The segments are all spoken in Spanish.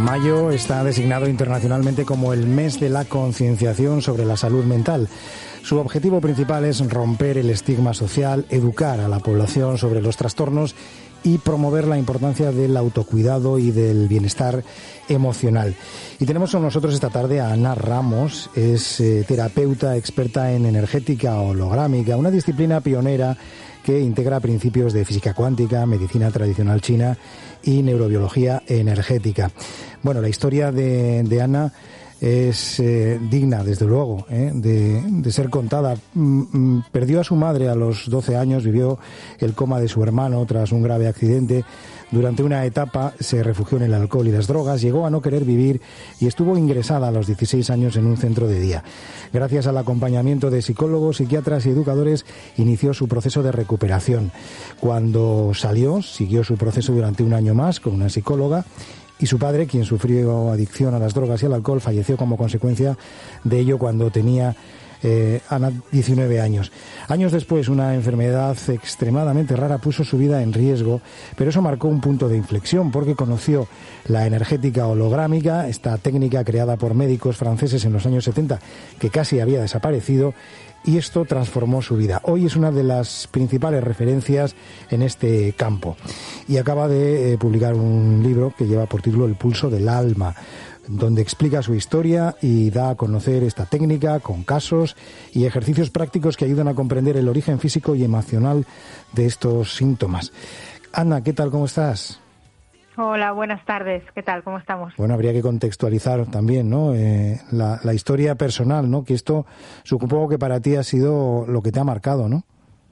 Mayo está designado internacionalmente como el mes de la concienciación sobre la salud mental. Su objetivo principal es romper el estigma social, educar a la población sobre los trastornos y promover la importancia del autocuidado y del bienestar emocional. Y tenemos con nosotros esta tarde a Ana Ramos, es terapeuta experta en energética holográmica, una disciplina pionera que integra principios de física cuántica, medicina tradicional china y neurobiología energética. Bueno, la historia de Ana es digna, desde luego, de ser contada. Perdió a su madre a los 12 años, vivió el coma de su hermano tras un grave accidente. Durante una etapa se refugió en el alcohol y las drogas, llegó a no querer vivir y estuvo ingresada a los 16 años en un centro de día. Gracias al acompañamiento de psicólogos, psiquiatras y educadores, inició su proceso de recuperación. Cuando salió, siguió su proceso durante un año más con una psicóloga. Y su padre, quien sufrió adicción a las drogas y al alcohol, falleció como consecuencia de ello cuando tenía Ana 19 años. Años después, una enfermedad extremadamente rara puso su vida en riesgo, pero eso marcó un punto de inflexión porque conoció la energética holográmica, esta técnica creada por médicos franceses en los años 70, que casi había desaparecido, y esto transformó su vida. Hoy es una de las principales referencias en este campo y acaba de publicar un libro que lleva por título El pulso del alma, donde explica su historia y da a conocer esta técnica con casos y ejercicios prácticos que ayudan a comprender el origen físico y emocional de estos síntomas. Ana, ¿qué tal? ¿Cómo estás? Hola, buenas tardes. ¿Qué tal? ¿Cómo estamos? Bueno, habría que contextualizar también, ¿no? La historia personal, ¿no? Que esto supongo que para ti ha sido lo que te ha marcado, ¿no?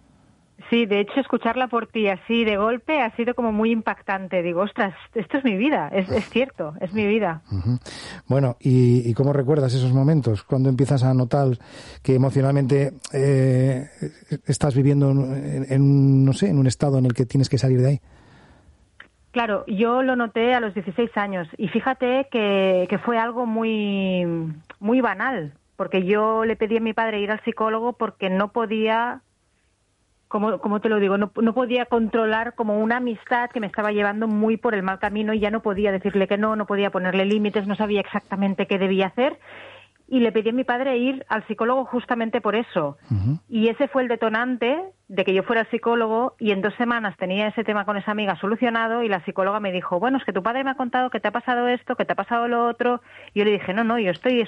Sí, de hecho, escucharla por ti así de golpe ha sido como muy impactante. Digo, ostras, esto es mi vida, es cierto, es mi vida. Uh-huh. Bueno, ¿y cómo recuerdas esos momentos? Cuando empiezas a notar que emocionalmente estás viviendo no sé, en un estado en el que tienes que salir de ahí. Claro, yo lo noté a los 16 años y fíjate que fue algo muy, muy banal, porque yo le pedí a mi padre ir al psicólogo porque no podía... ¿Cómo te lo digo? No podía controlar como una amistad que me estaba llevando muy por el mal camino y ya no podía decirle que no podía ponerle límites, no sabía exactamente qué debía hacer y le pedí a mi padre ir al psicólogo justamente por eso. Uh-huh. Y ese fue el detonante de que yo fuera al psicólogo y en 2 semanas tenía ese tema con esa amiga solucionado y la psicóloga me dijo, bueno, es que tu padre me ha contado que te ha pasado esto, que te ha pasado lo otro. Y yo le dije, no, yo estoy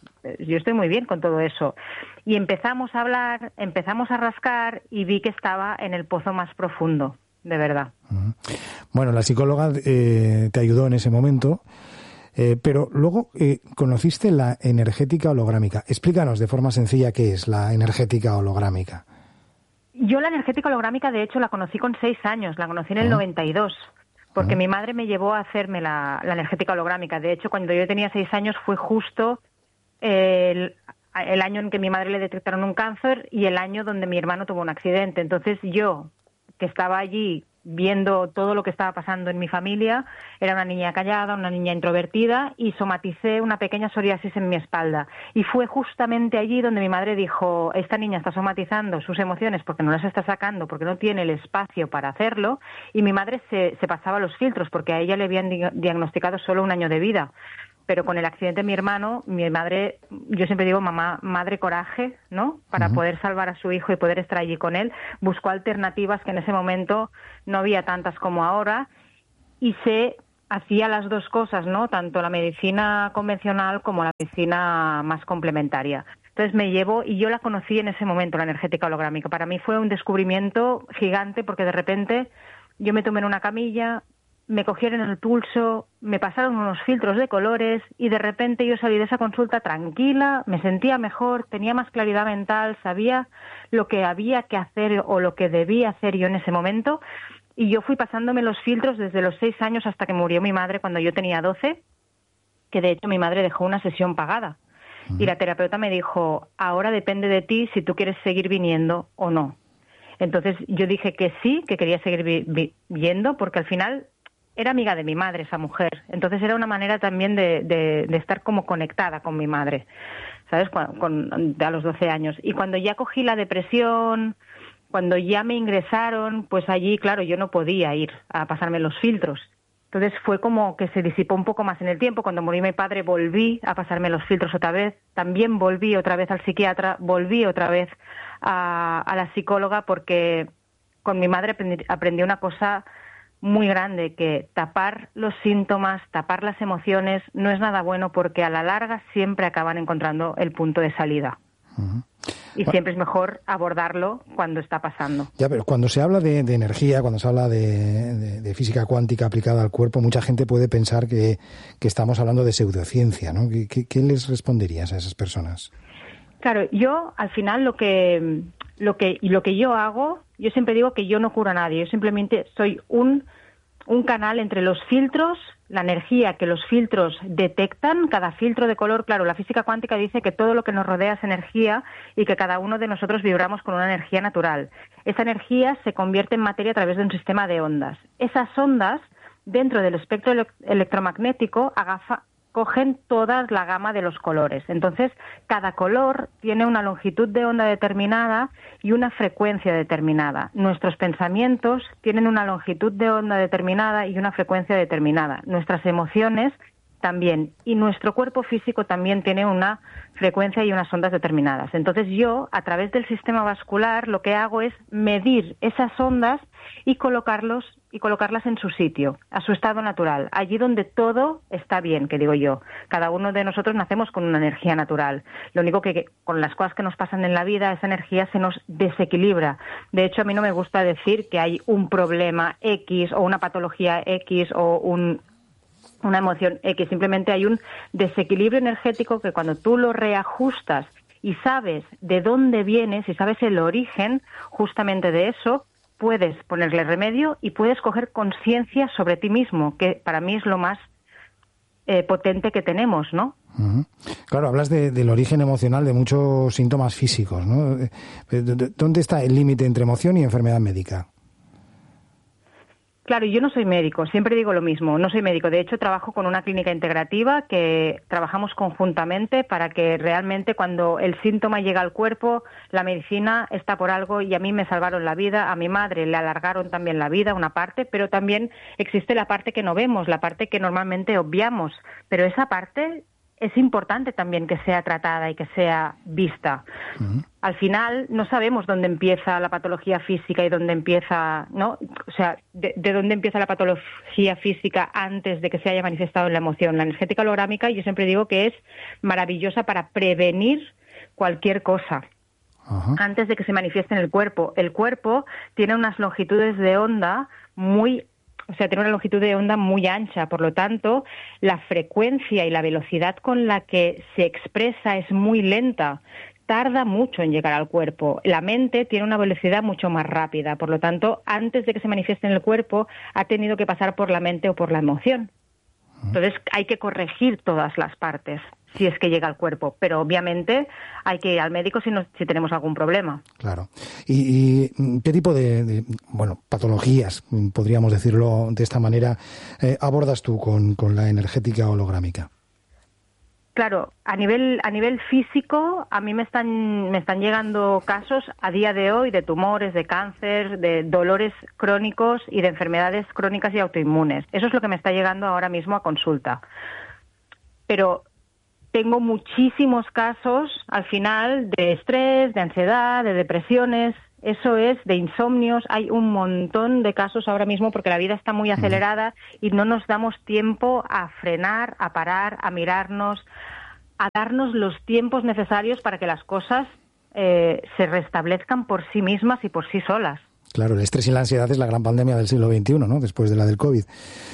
muy bien con todo eso. Y empezamos a hablar, empezamos a rascar y vi que estaba en el pozo más profundo, de verdad. Uh-huh. Bueno, la psicóloga te ayudó en ese momento. Pero luego conociste la energética holográmica. Explícanos de forma sencilla qué es la energética holográmica. Yo la energética holográmica, de hecho, la conocí con 6 años, la conocí en el 92, porque mi madre me llevó a hacerme la energética holográmica. De hecho, cuando yo tenía 6 años fue justo el año en que mi madre le detectaron un cáncer y el año donde mi hermano tuvo un accidente. Entonces yo, que estaba allí viendo todo lo que estaba pasando en mi familia, era una niña callada, una niña introvertida y somaticé una pequeña psoriasis en mi espalda. Y fue justamente allí donde mi madre dijo, esta niña está somatizando sus emociones porque no las está sacando, porque no tiene el espacio para hacerlo, y mi madre se pasaba los filtros porque a ella le habían diagnosticado solo 1 año de vida. Pero con el accidente de mi hermano, mi madre, yo siempre digo, madre coraje, ¿no? Para poder salvar a su hijo y poder estar allí con él, buscó alternativas que en ese momento no había tantas como ahora y se hacía las 2 cosas, ¿no? Tanto la medicina convencional como la medicina más complementaria. Entonces me llevo, y yo la conocí en ese momento, la energética holográmica. Para mí fue un descubrimiento gigante porque de repente yo me tomé en una camilla, me cogieron el pulso, me pasaron unos filtros de colores y de repente yo salí de esa consulta tranquila, me sentía mejor, tenía más claridad mental, sabía lo que había que hacer o lo que debía hacer yo en ese momento y yo fui pasándome los filtros desde los 6 años hasta que murió mi madre cuando yo tenía 12, que de hecho mi madre dejó una sesión pagada. Y la terapeuta me dijo, ahora depende de ti si tú quieres seguir viniendo o no. Entonces yo dije que sí, que quería seguir yendo porque al final era amiga de mi madre, esa mujer. Entonces era una manera también de estar como conectada con mi madre, ¿sabes? A los 12 años. Y cuando ya cogí la depresión, cuando ya me ingresaron, pues allí, claro, yo no podía ir a pasarme los filtros. Entonces fue como que se disipó un poco más en el tiempo. Cuando murió mi padre volví a pasarme los filtros otra vez, también volví otra vez al psiquiatra, volví otra vez a la psicóloga, porque con mi madre aprendí una cosa muy grande, que tapar los síntomas, tapar las emociones no es nada bueno, porque a la larga siempre acaban encontrando el punto de salida. Uh-huh. Y siempre es mejor abordarlo cuando está pasando. Ya, pero cuando se habla de energía, cuando se habla de física cuántica aplicada al cuerpo, mucha gente puede pensar que estamos hablando de pseudociencia, ¿no? ¿Qué les responderías a esas personas? Claro, yo al final lo que yo hago, yo siempre digo que yo no curo a nadie, yo simplemente soy un canal entre los filtros, la energía que los filtros detectan, cada filtro de color. Claro, la física cuántica dice que todo lo que nos rodea es energía y que cada uno de nosotros vibramos con una energía natural. Esa energía se convierte en materia a través de un sistema de ondas. Esas ondas, dentro del espectro electromagnético, cogen toda la gama de los colores. Entonces, cada color tiene una longitud de onda determinada y una frecuencia determinada. Nuestros pensamientos tienen una longitud de onda determinada y una frecuencia determinada. Nuestras emociones también. Y nuestro cuerpo físico también tiene una frecuencia y unas ondas determinadas. Entonces yo, a través del sistema vascular, lo que hago es medir esas ondas y colocarlas en su sitio, a su estado natural, allí donde todo está bien, que digo yo. Cada uno de nosotros nacemos con una energía natural. Lo único que con las cosas que nos pasan en la vida, esa energía se nos desequilibra. De hecho, a mí no me gusta decir que hay un problema X o una patología X o una emoción X. Simplemente hay un desequilibrio energético que cuando tú lo reajustas y sabes de dónde vienes y sabes el origen justamente de eso, puedes ponerle remedio y puedes coger conciencia sobre ti mismo, que para mí es lo más potente que tenemos, ¿no? Uh-huh. Claro, hablas del origen emocional de muchos síntomas físicos, ¿no? ¿Dónde está el límite entre emoción y enfermedad médica? Claro, yo no soy médico, siempre digo lo mismo, no soy médico. De hecho, trabajo con una clínica integrativa que trabajamos conjuntamente para que realmente cuando el síntoma llega al cuerpo, la medicina está por algo, y a mí me salvaron la vida, a mi madre le alargaron también la vida, una parte, pero también existe la parte que no vemos, la parte que normalmente obviamos, pero esa parte es importante también que sea tratada y que sea vista. Uh-huh. Al final no sabemos dónde empieza la patología física y dónde empieza, ¿no? O sea, de dónde empieza la patología física antes de que se haya manifestado en la emoción. La energética holográmica, yo siempre digo que es maravillosa para prevenir cualquier cosa. Uh-huh. Antes de que se manifieste en el cuerpo. El cuerpo tiene unas longitudes de onda tiene una longitud de onda muy ancha, por lo tanto, la frecuencia y la velocidad con la que se expresa es muy lenta, tarda mucho en llegar al cuerpo. La mente tiene una velocidad mucho más rápida, por lo tanto, antes de que se manifieste en el cuerpo, ha tenido que pasar por la mente o por la emoción. Entonces, hay que corregir todas las partes, si es que llega al cuerpo, pero obviamente hay que ir al médico si tenemos algún problema. Claro. ¿Y qué tipo de patologías, podríamos decirlo de esta manera, abordas tú con la energética holográmica? Claro, a nivel físico, a mí me están llegando casos a día de hoy de tumores, de cáncer, de dolores crónicos y de enfermedades crónicas y autoinmunes. Eso es lo que me está llegando ahora mismo a consulta. Pero tengo muchísimos casos, al final, de estrés, de ansiedad, de depresiones, eso es, de insomnios. Hay un montón de casos ahora mismo porque la vida está muy acelerada y no nos damos tiempo a frenar, a parar, a mirarnos, a darnos los tiempos necesarios para que las cosas se restablezcan por sí mismas y por sí solas. Claro, el estrés y la ansiedad es la gran pandemia del siglo XXI, ¿no? Después de la del COVID.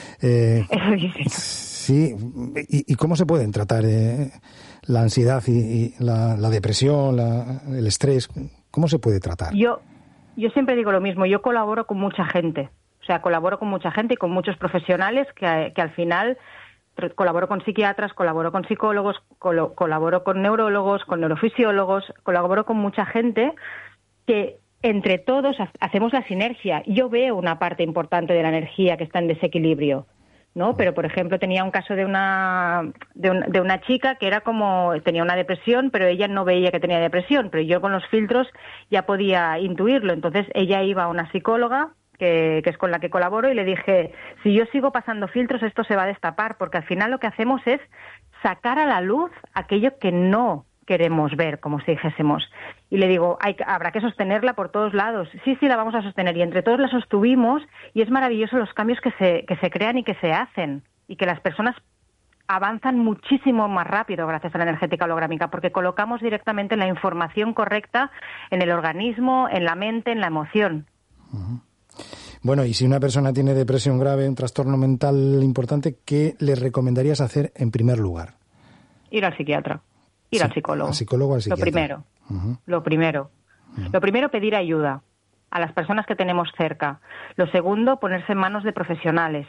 Eso dice. Sí, ¿y cómo se pueden tratar la ansiedad y la depresión, el estrés? ¿Cómo se puede tratar? Yo siempre digo lo mismo, yo colaboro con mucha gente, colaboro con mucha gente y con muchos profesionales que al final colaboro con psiquiatras, colaboro con psicólogos, colaboro con neurólogos, con neurofisiólogos, colaboro con mucha gente que entre todos hacemos la sinergia. Yo veo una parte importante de la energía que está en desequilibrio, ¿no? Pero, por ejemplo, tenía un caso de una chica que era tenía una depresión, pero ella no veía que tenía depresión, pero yo con los filtros ya podía intuirlo. Entonces ella iba a una psicóloga que es con la que colaboro, y le dije, si yo sigo pasando filtros, esto se va a destapar, porque al final lo que hacemos es sacar a la luz aquello que no queremos ver, como si dijésemos. Y le digo, habrá que sostenerla por todos lados. Sí, la vamos a sostener. Y entre todos la sostuvimos, y es maravilloso los cambios que se crean y que se hacen, y que las personas avanzan muchísimo más rápido gracias a la energética holográmica, porque colocamos directamente la información correcta en el organismo, en la mente, en la emoción. Uh-huh. Bueno, y si una persona tiene depresión grave, un trastorno mental importante, ¿qué le recomendarías hacer en primer lugar? Ir al psiquiatra, al psicólogo. Al psicólogo, al psiquiatra. Lo primero. Uh-huh. Lo primero. Uh-huh. Lo primero, pedir ayuda a las personas que tenemos cerca. Lo segundo, ponerse en manos de profesionales.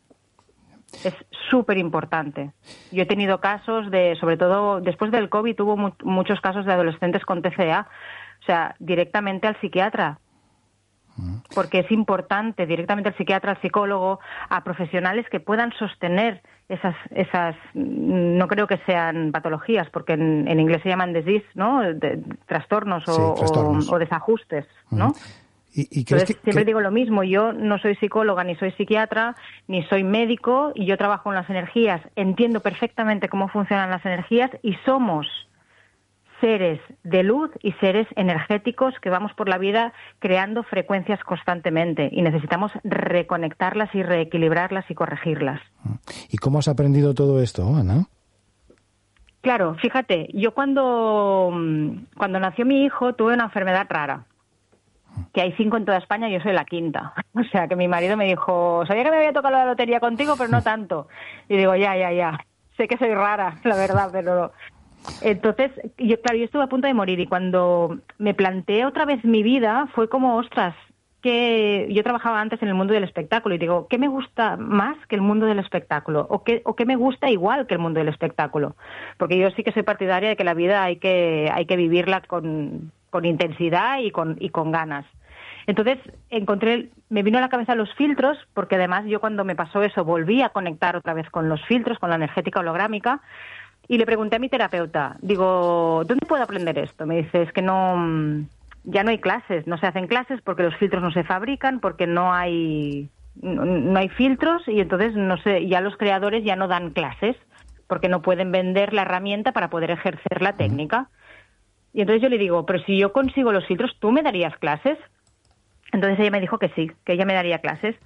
Es súper importante. Yo he tenido casos sobre todo después del COVID, hubo muchos casos de adolescentes con TCA, o sea, directamente al psiquiatra. Porque es importante directamente al psiquiatra, al psicólogo, a profesionales que puedan sostener esas no creo que sean patologías, porque en inglés se llaman disease, ¿no? Trastornos, trastornos o desajustes, ¿no? ¿Y entonces, siempre digo lo mismo, yo no soy psicóloga, ni soy psiquiatra, ni soy médico, y yo trabajo en las energías, entiendo perfectamente cómo funcionan las energías, y somos seres de luz y seres energéticos que vamos por la vida creando frecuencias constantemente, y necesitamos reconectarlas y reequilibrarlas y corregirlas. ¿Y cómo has aprendido todo esto, Ana? Claro, fíjate, yo cuando nació mi hijo tuve una enfermedad rara, que hay 5 en toda España, yo soy la 5ª. O sea, que mi marido me dijo, sabía que me había tocado la lotería contigo, pero no tanto. Y digo, ya, sé que soy rara, la verdad, pero... Entonces, yo estuve a punto de morir, y cuando me planteé otra vez mi vida, fue como, ostras, que yo trabajaba antes en el mundo del espectáculo, y digo, ¿qué me gusta más que el mundo del espectáculo? ¿O qué me gusta igual que el mundo del espectáculo? Porque yo sí que soy partidaria de que la vida hay que vivirla con intensidad y con ganas. Entonces me vino a la cabeza los filtros, porque además yo cuando me pasó eso volví a conectar otra vez con los filtros, con la energética holográmica, y le pregunté a mi terapeuta, digo, ¿dónde puedo aprender esto? Me dice, es que ya no hay clases, no se hacen clases porque los filtros no se fabrican, porque no hay filtros, y entonces no sé, ya los creadores ya no dan clases porque no pueden vender la herramienta para poder ejercer la técnica. Y entonces yo le digo, pero si yo consigo los filtros, ¿tú me darías clases? Entonces ella me dijo que sí, que ella me daría clases.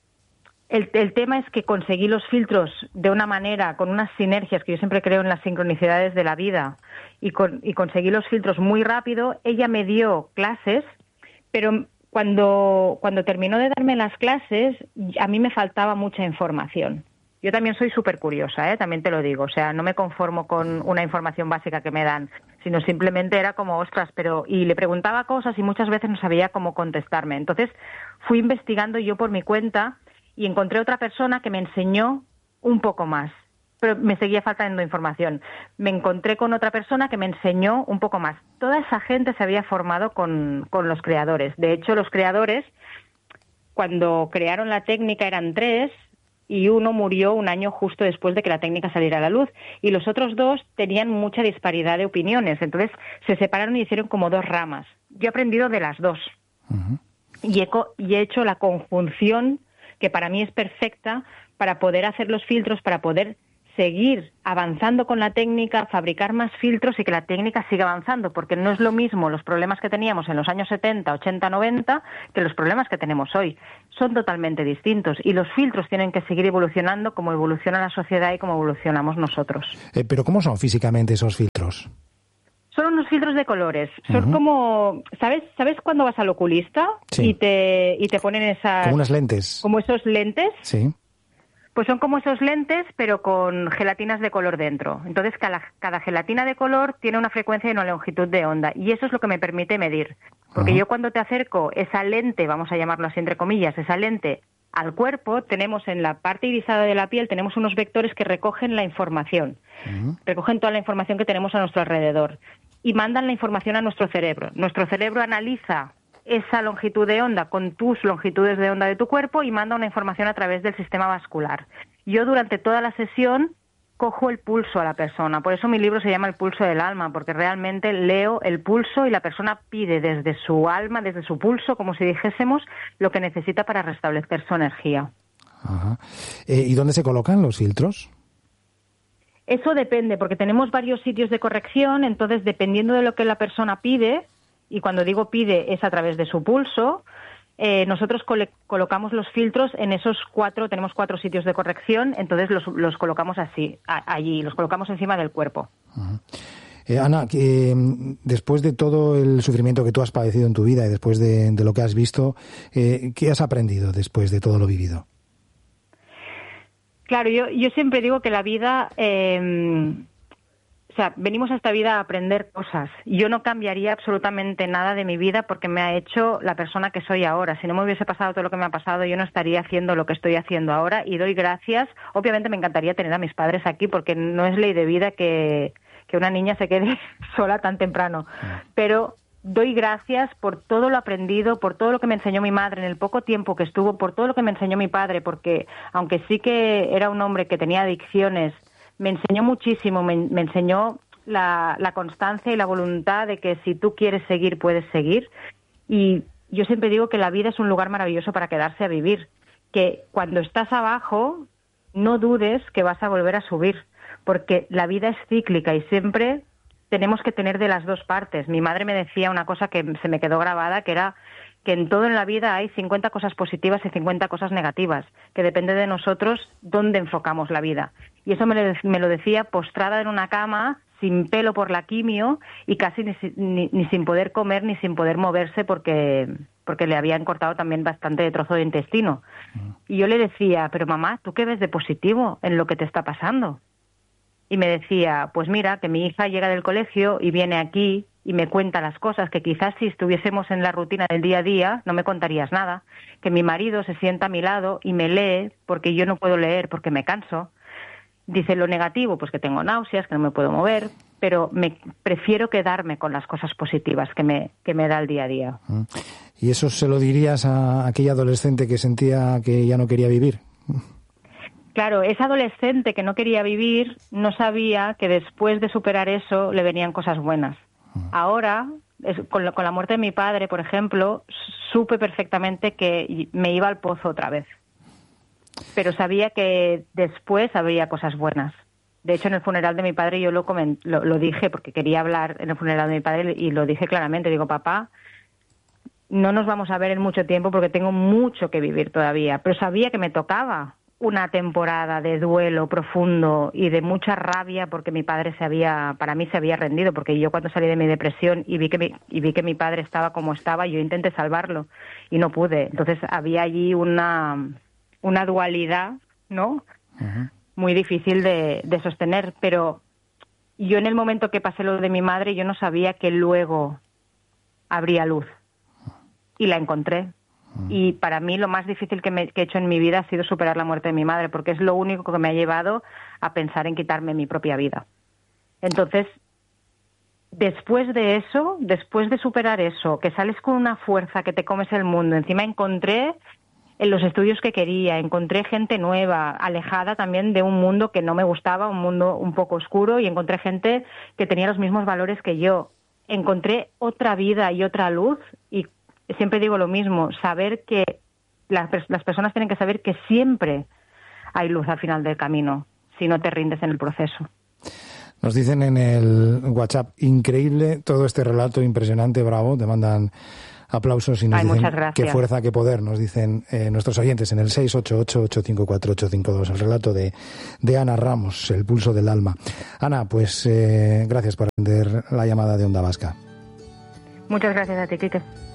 El tema es que conseguí los filtros de una manera, con unas sinergias, que yo siempre creo en las sincronicidades de la vida, y conseguí los filtros muy rápido. Ella me dio clases, pero cuando terminó de darme las clases, a mí me faltaba mucha información. Yo también soy súper curiosa, también te lo digo. O sea, no me conformo con una información básica que me dan, sino simplemente era como, ostras, y le preguntaba cosas y muchas veces no sabía cómo contestarme. Entonces fui investigando yo por mi cuenta y encontré otra persona que me enseñó un poco más, pero me seguía faltando información. Me encontré con otra persona que me enseñó un poco más. Toda esa gente se había formado con los creadores. De hecho, los creadores, cuando crearon la técnica, eran 3, y uno murió un año justo después de que la técnica saliera a la luz, y los otros 2 tenían mucha disparidad de opiniones. Entonces se separaron y hicieron como 2 ramas. Yo he aprendido de las 2. Uh-huh. Y he hecho la conjunción que para mí es perfecta para poder hacer los filtros, para poder seguir avanzando con la técnica, fabricar más filtros y que la técnica siga avanzando, porque no es lo mismo los problemas que teníamos en los años 70, 80, 90 que los problemas que tenemos hoy. Son totalmente distintos, y los filtros tienen que seguir evolucionando como evoluciona la sociedad y como evolucionamos nosotros. ¿Pero cómo son físicamente esos filtros? Son unos filtros de colores. Son como... ¿Sabes cuando vas al oculista? Sí. Y te ponen esas... Como unas lentes. Como esos lentes. Sí. Pues son como esos lentes, pero con gelatinas de color dentro. Entonces, cada gelatina de color tiene una frecuencia y una longitud de onda. Y eso es lo que me permite medir. Porque yo cuando te acerco esa lente, vamos a llamarlo así entre comillas, esa lente al cuerpo, tenemos en la parte irisada de la piel, tenemos unos vectores que recogen la información. Recogen toda la información que tenemos a nuestro alrededor. Y mandan la información a nuestro cerebro. Nuestro cerebro analiza esa longitud de onda con tus longitudes de onda de tu cuerpo y manda una información a través del sistema vascular. Yo durante toda la sesión cojo el pulso a la persona. Por eso mi libro se llama El pulso del alma, porque realmente leo el pulso y la persona pide desde su alma, desde su pulso, como si dijésemos, lo que necesita para restablecer su energía. Ajá. ¿Y dónde se colocan los filtros? Eso depende, porque tenemos varios sitios de corrección, entonces dependiendo de lo que la persona pide, y cuando digo pide es a través de su pulso, nosotros colocamos los filtros en esos 4, tenemos 4 sitios de corrección, entonces los colocamos así, allí, los colocamos encima del cuerpo. Uh-huh. Ana, después de todo el sufrimiento que tú has padecido en tu vida y después de lo que has visto, ¿qué has aprendido después de todo lo vivido? Claro, yo siempre digo que la vida, venimos a esta vida a aprender cosas. Yo no cambiaría absolutamente nada de mi vida porque me ha hecho la persona que soy ahora. Si no me hubiese pasado todo lo que me ha pasado, yo no estaría haciendo lo que estoy haciendo ahora y doy gracias. Obviamente me encantaría tener a mis padres aquí porque no es ley de vida que una niña se quede sola tan temprano. Pero doy gracias por todo lo aprendido, por todo lo que me enseñó mi madre en el poco tiempo que estuvo, por todo lo que me enseñó mi padre, porque aunque sí que era un hombre que tenía adicciones, me enseñó muchísimo, me enseñó la constancia y la voluntad de que si tú quieres seguir, puedes seguir. Y yo siempre digo que la vida es un lugar maravilloso para quedarse a vivir, que cuando estás abajo, no dudes que vas a volver a subir, porque la vida es cíclica y siempre tenemos que tener de las dos partes. Mi madre me decía una cosa que se me quedó grabada, que era que en todo en la vida hay 50 cosas positivas y 50 cosas negativas, que depende de nosotros dónde enfocamos la vida. Y eso me lo decía postrada en una cama, sin pelo por la quimio y casi ni sin poder comer ni sin poder moverse porque le habían cortado también bastante de trozo de intestino. Y yo le decía, pero mamá, ¿tú qué ves de positivo en lo que te está pasando? Y me decía, pues mira, que mi hija llega del colegio y viene aquí y me cuenta las cosas que quizás si estuviésemos en la rutina del día a día no me contarías nada. Que mi marido se sienta a mi lado y me lee porque yo no puedo leer porque me canso. Dice lo negativo, pues que tengo náuseas, que no me puedo mover, pero prefiero quedarme con las cosas positivas que me da el día a día. ¿Y eso se lo dirías a aquella adolescente que sentía que ya no quería vivir? Claro, esa adolescente que no quería vivir no sabía que después de superar eso le venían cosas buenas. Ahora, con la muerte de mi padre, por ejemplo, supe perfectamente que me iba al pozo otra vez. Pero sabía que después habría cosas buenas. De hecho, en el funeral de mi padre yo lo dije, porque quería hablar en el funeral de mi padre y lo dije claramente. Digo, papá, no nos vamos a ver en mucho tiempo porque tengo mucho que vivir todavía. Pero sabía que me tocaba una temporada de duelo profundo y de mucha rabia porque mi padre para mí se había rendido, porque yo cuando salí de mi depresión y vi que mi padre estaba como estaba, yo intenté salvarlo y no pude. Entonces había allí una dualidad, ¿no? Uh-huh. Muy difícil de sostener, pero yo en el momento que pasé lo de mi madre, yo no sabía que luego habría luz y la encontré. Y para mí lo más difícil que he hecho en mi vida ha sido superar la muerte de mi madre, porque es lo único que me ha llevado a pensar en quitarme mi propia vida. Entonces, después de eso, después de superar eso, que sales con una fuerza que te comes el mundo, encima encontré en los estudios que quería, encontré gente nueva, alejada también de un mundo que no me gustaba, un mundo un poco oscuro, y encontré gente que tenía los mismos valores que yo. Encontré otra vida y otra luz, y siempre digo lo mismo, saber que las personas tienen que saber que siempre hay luz al final del camino, si no te rindes en el proceso. Nos dicen en el WhatsApp, increíble todo este relato, impresionante, bravo, te mandan aplausos y nos dicen qué fuerza, qué poder, nos dicen nuestros oyentes en el 688-854-852, el relato de Ana Ramos, El pulso del alma. Ana, pues gracias por atender la llamada de Onda Vasca. Muchas gracias a ti, Quique.